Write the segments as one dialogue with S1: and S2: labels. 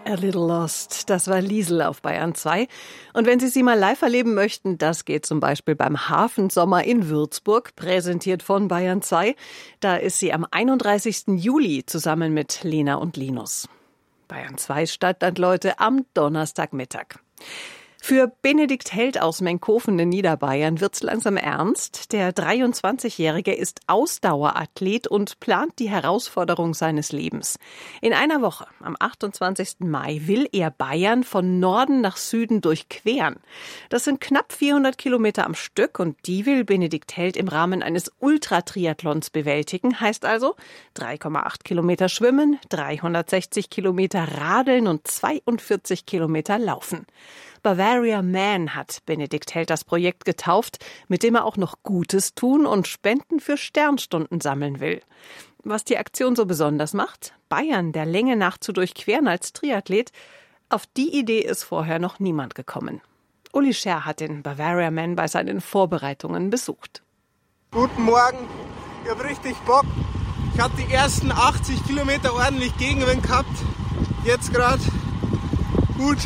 S1: A Little Lost, das war Liesl auf Bayern 2. Und wenn Sie sie mal live erleben möchten, das geht zum Beispiel beim Hafensommer in Würzburg, präsentiert von Bayern 2. Da ist sie am 31. Juli zusammen mit Lena und Linus. Bayern 2 Stadtlandleute am Donnerstagmittag. Für Benedikt Held aus Menkhofen in Niederbayern wird's langsam ernst. Der 23-Jährige ist Ausdauerathlet und plant die Herausforderung seines Lebens. In einer Woche, am 28. Mai, will er Bayern von Norden nach Süden durchqueren. Das sind knapp 400 Kilometer am Stück und die will Benedikt Held im Rahmen eines Ultratriathlons bewältigen. Heißt also 3,8 Kilometer schwimmen, 360 Kilometer radeln und 42 Kilometer laufen. Bavaria Man hat Benedikt Held das Projekt getauft, mit dem er auch noch Gutes tun und Spenden für Sternstunden sammeln will. Was die Aktion so besonders macht? Bayern der Länge nach zu durchqueren als Triathlet, auf die Idee ist vorher noch niemand gekommen. Uli Scher hat den Bavaria Man bei seinen Vorbereitungen besucht.
S2: Guten Morgen, ich habe richtig Bock. Ich habe die ersten 80 Kilometer ordentlich Gegenwind gehabt. Jetzt gerade gut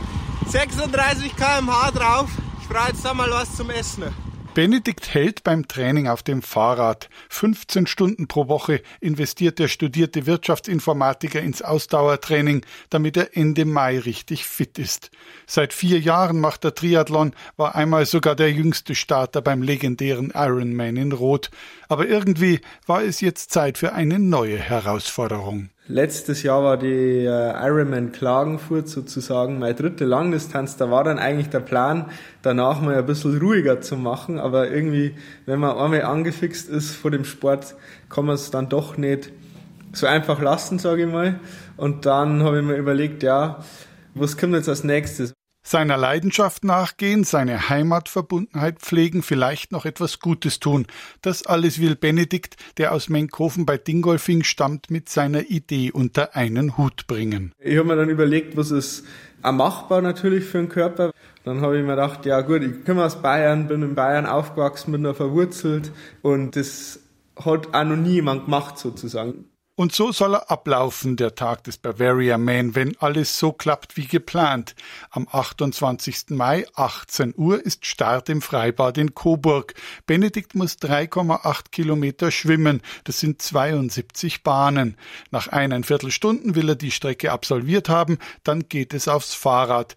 S2: 36 km/h drauf. Ich brauche jetzt da mal was zum Essen.
S3: Benedikt Held beim Training auf dem Fahrrad. 15 Stunden pro Woche investiert der studierte Wirtschaftsinformatiker ins Ausdauertraining, damit er Ende Mai richtig fit ist. Seit 4 Jahren macht er Triathlon, war einmal sogar der jüngste Starter beim legendären Ironman in Rot. Aber irgendwie war es jetzt Zeit für eine neue Herausforderung.
S4: Letztes Jahr war die Ironman Klagenfurt sozusagen meine 3. Langdistanz. Da war dann eigentlich der Plan, danach mal ein bisschen ruhiger zu machen. Aber irgendwie, wenn man einmal angefixt ist vor dem Sport, kann man es dann doch nicht so einfach lassen, sage ich mal. Und dann habe ich mir überlegt, ja, was kommt jetzt als nächstes?
S3: Seiner Leidenschaft nachgehen, seine Heimatverbundenheit pflegen, vielleicht noch etwas Gutes tun. Das alles will Benedikt, der aus Menkhofen bei Dingolfing stammt, mit seiner Idee unter einen Hut bringen.
S4: Ich habe mir dann überlegt, was ist auch machbar natürlich für den Körper. Dann habe ich mir gedacht, ja gut, ich komme aus Bayern, bin in Bayern aufgewachsen, bin da verwurzelt und das hat auch noch nie jemand gemacht sozusagen.
S3: Und so soll er ablaufen, der Tag des Bavaria Man, wenn alles so klappt wie geplant. Am 28. Mai, 18 Uhr, ist Start im Freibad in Coburg. Benedikt muss 3,8 Kilometer schwimmen. Das sind 72 Bahnen. Nach 1,25 Stunden will er die Strecke absolviert haben. Dann geht es aufs Fahrrad.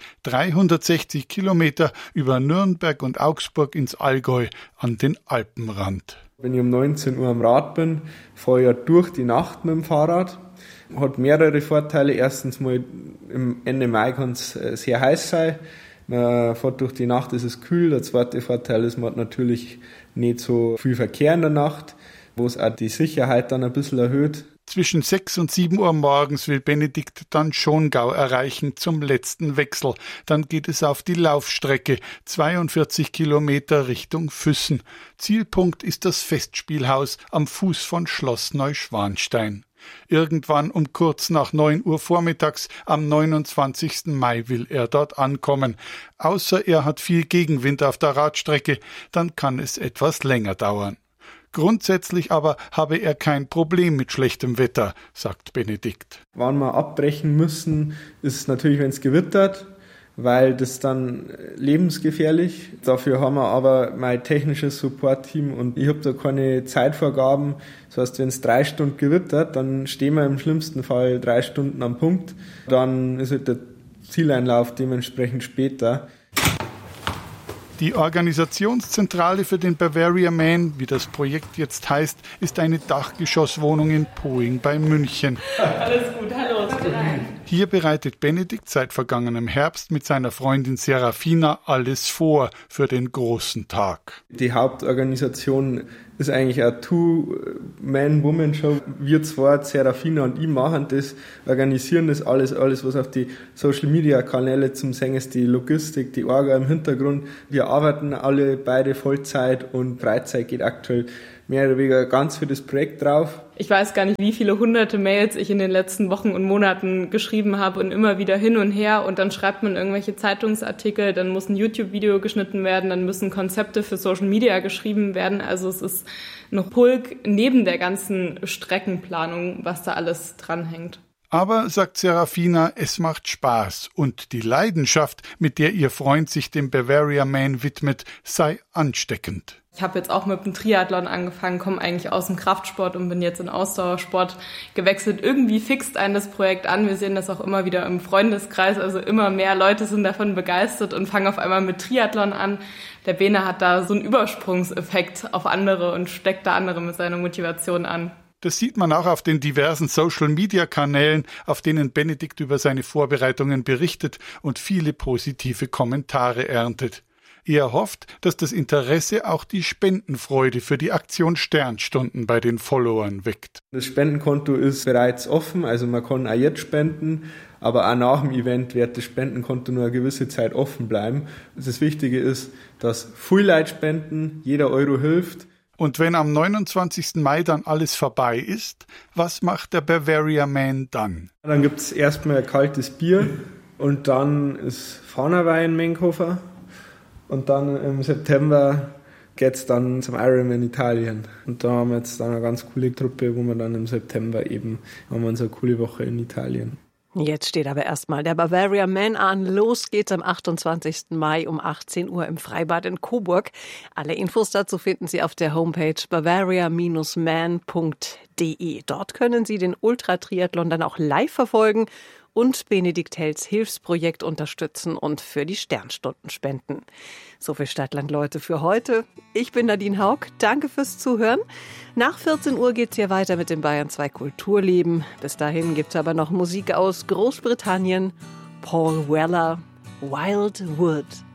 S3: 360 Kilometer über Nürnberg und Augsburg ins Allgäu an den Alpenrand.
S4: Wenn ich um 19 Uhr am Rad bin, fahre ich ja durch die Nacht mit dem Fahrrad. Hat mehrere Vorteile. Erstens mal, im Ende Mai kann es sehr heiß sein. Man fährt durch die Nacht, ist es kühl. Der zweite Vorteil ist, man hat natürlich nicht so viel Verkehr in der Nacht, wo es auch die Sicherheit dann ein bisschen erhöht.
S3: Zwischen 6 und 7 Uhr morgens will Benedikt dann Schongau erreichen zum letzten Wechsel. Dann geht es auf die Laufstrecke, 42 Kilometer Richtung Füssen. Zielpunkt ist das Festspielhaus am Fuß von Schloss Neuschwanstein. Irgendwann um kurz nach 9 Uhr vormittags am 29. Mai will er dort ankommen. Außer er hat viel Gegenwind auf der Radstrecke, dann kann es etwas länger dauern. Grundsätzlich aber habe er kein Problem mit schlechtem Wetter, sagt Benedikt.
S4: Wann wir abbrechen müssen, ist natürlich, wenn es gewittert, weil das dann lebensgefährlich. Dafür haben wir aber mein technisches Support-Team und ich habe da keine Zeitvorgaben. Das heißt, wenn es 3 Stunden gewittert, dann stehen wir im schlimmsten Fall 3 Stunden am Punkt. Dann ist halt der Zieleinlauf dementsprechend später.
S3: Die Organisationszentrale für den Bavaria Man, wie das Projekt jetzt heißt, ist eine Dachgeschosswohnung in Poing bei München.
S5: Alles gut, hallo.
S3: Hier bereitet Benedikt seit vergangenem Herbst mit seiner Freundin Serafina alles vor für den großen Tag.
S4: Die Hauptorganisation ist eigentlich eine Two-Man-Woman-Show. Wir zwei, Serafina und ich, machen das, organisieren das alles, was auf die Social-Media-Kanäle zum Singen ist, die Logistik, die Orga im Hintergrund. Wir arbeiten alle beide Vollzeit und Freizeit geht aktuell mehr oder weniger ganz für das Projekt drauf.
S5: Ich weiß gar nicht, wie viele hunderte Mails ich in den letzten Wochen und Monaten geschrieben habe und immer wieder hin und her und dann schreibt man irgendwelche Zeitungsartikel, dann muss ein YouTube-Video geschnitten werden, dann müssen Konzepte für Social Media geschrieben werden. Also es ist noch Pulk neben der ganzen Streckenplanung, was da alles dranhängt.
S3: Aber, sagt Serafina, es macht Spaß und die Leidenschaft, mit der ihr Freund sich dem Bavaria Man widmet, sei ansteckend.
S5: Ich habe jetzt auch mit dem Triathlon angefangen, komme eigentlich aus dem Kraftsport und bin jetzt in Ausdauersport gewechselt. Irgendwie fixt einen das Projekt an. Wir sehen das auch immer wieder im Freundeskreis. Also immer mehr Leute sind davon begeistert und fangen auf einmal mit Triathlon an. Der Bene hat da so einen Übersprungseffekt auf andere und steckt da andere mit seiner Motivation an.
S3: Das sieht man auch auf den diversen Social-Media-Kanälen, auf denen Benedikt über seine Vorbereitungen berichtet und viele positive Kommentare erntet. Er hofft, dass das Interesse auch die Spendenfreude für die Aktion Sternstunden bei den Followern weckt.
S4: Das Spendenkonto ist bereits offen, also man kann auch jetzt spenden, aber auch nach dem Event wird das Spendenkonto nur eine gewisse Zeit offen bleiben. Das Wichtige ist, dass viele Leute spenden, jeder Euro hilft.
S3: Und wenn am 29. Mai dann alles vorbei ist, was macht der Bavaria Man dann?
S4: Dann gibt es erstmal ein kaltes Bier und dann ist Faunerwein in Menkhofer. Und dann im September geht's dann zum Ironman in Italien. Und da haben wir jetzt dann eine ganz coole Truppe, wo wir dann im September eben haben wir uns eine coole Woche in Italien.
S1: Jetzt steht aber erstmal der Bavaria Man an. Los geht's am 28. Mai um 18 Uhr im Freibad in Coburg. Alle Infos dazu finden Sie auf der Homepage bavaria-man.de. Dort können Sie den Ultratriathlon dann auch live verfolgen und Benedikt Hells Hilfsprojekt unterstützen und für die Sternstunden spenden. So viel Stadtland, Leute, für heute. Ich bin Nadine Haug. Danke fürs Zuhören. Nach 14 Uhr geht's hier weiter mit dem Bayern 2 Kulturleben. Bis dahin gibt's aber noch Musik aus Großbritannien. Paul Weller, Wild Wood.